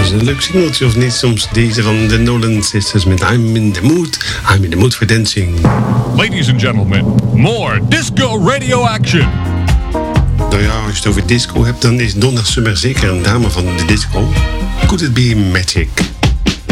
is een leuk singeltje of niet? Soms deze van de Nolan Sisters met I'm in the mood for dancing. Ladies and gentlemen, more disco radio action. Nou ja, als je het over disco hebt, dan is Donna Summer zeker een dame van de disco. Could it be magic?